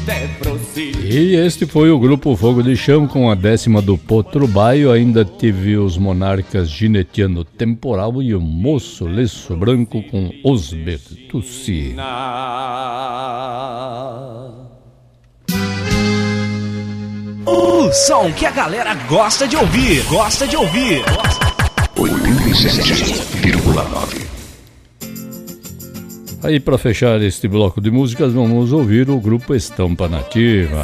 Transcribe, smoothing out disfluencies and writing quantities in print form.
E este foi o Grupo Fogo de Chão com a 10ª do Potro Baio. Ainda tive os Monarcas gineteando Temporal e o Moço Leço Branco com Os Bertucci. O som que a galera gosta de ouvir. 87,9. Aí, para fechar este bloco de músicas, vamos ouvir o grupo Estampa Nativa.